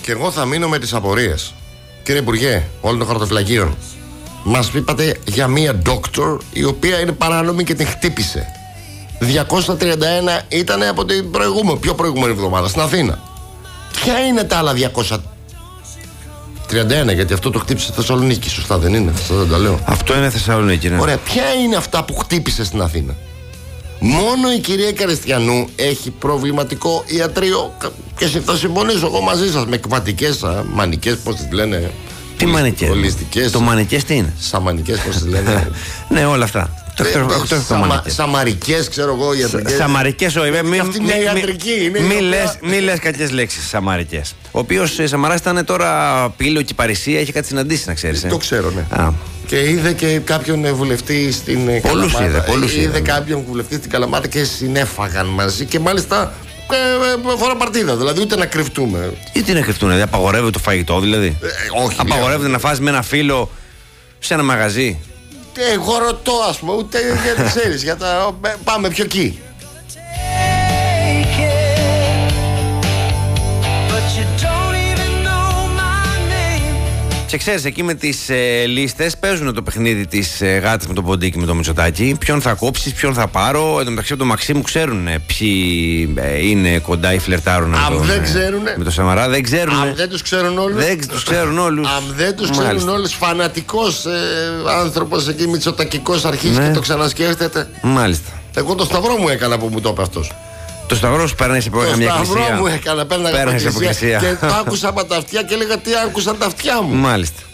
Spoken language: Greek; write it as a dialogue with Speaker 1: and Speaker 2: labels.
Speaker 1: Και εγώ θα μείνω με τις απορίες. Κύριε Υπουργέ, όλων των χαρτοφυλακίων, μας είπατε για μία ντόκτορ η οποία είναι παράνομη και την χτύπησε. 231 ήταν από την πιο προηγούμενη εβδομάδα στην Αθήνα. Ποια είναι τα άλλα 231, γιατί αυτό το χτύπησε στη Θεσσαλονίκη, σωστά δεν είναι? Αυτό δεν τα λέω.
Speaker 2: Αυτό είναι Θεσσαλονίκη, ναι.
Speaker 1: Ωραία, ποια είναι αυτά που χτύπησε στην Αθήνα? Μόνο η κυρία Καριστιανού έχει προβληματικό ιατρείο. Και θα συμφωνήσω εγώ μαζί σας με εκβατικές, μανικές, πώς τις λένε.
Speaker 2: Τι μανικές? Το μανικές τι είναι?
Speaker 1: Σαμανικές, πώς τις λένε.
Speaker 2: Ναι, όλα αυτά.
Speaker 1: Σαμαρικές, ξέρω εγώ, ιατρικές.
Speaker 2: Σαμαρικές, όχι.
Speaker 1: Αυτή μια ιατρική είναι.
Speaker 2: Μη λες κακές λέξεις, σαμαρικές. Ο οποίος Σαμαράς ήταν τώρα Πύλο και Παρισία, είχε κάτι συναντήσει, να ξέρεις.
Speaker 1: Το ξέρω, ναι. Και είδε και κάποιον βουλευτή στην Καλαμάτα. Είδε κάποιον βουλευτή στην Καλαμάτα και συνέφαγαν μαζί και μάλιστα φορά παρτίδα. Δηλαδή ούτε να κρυφτούμε.
Speaker 2: Τι να κρυφτούν, δηλαδή απαγορεύεται το φαγητό, δηλαδή?
Speaker 1: Όχι.
Speaker 2: Απαγορεύεται να φας με ένα φίλο σε ένα μαγαζί?
Speaker 1: Εγώ ρωτώ, ας πούμε, ούτε γιατί ξέρεις. Πάμε πιο εκεί.
Speaker 2: Και ξέρεις, εκεί με τις λίστες παίζουν το παιχνίδι της γάτας με τον Ποντίκι, με το Μητσοτάκη. Ποιον θα κόψεις, ποιον θα πάρω. Εν τω μεταξύ από το Μαξίμου ξέρουν ποιοι είναι κοντά ή φλερτάρουν με το Σαμαρά. Δεν ξέρουν.
Speaker 1: Αν δεν τους ξέρουν όλους.
Speaker 2: Δεν τους ξέρουν όλους.
Speaker 1: Αν δεν τους ξέρουν όλους, φανατικός άνθρωπος εκεί, μητσοτακικός, αρχίζει και το ξανασκέφτεται.
Speaker 2: Μάλιστα. Εγώ
Speaker 1: το σταυρό μου έκανα που μου το είπε αυτός.
Speaker 2: Το σταυρό σου πέρναγε από μια εκκλησία?
Speaker 1: Το σταυρό μου έκανα, πέρναγε από εκκλησία. Και το άκουσα από τα αυτιά και έλεγα τι άκουσαν τα αυτιά μου.
Speaker 2: Μάλιστα.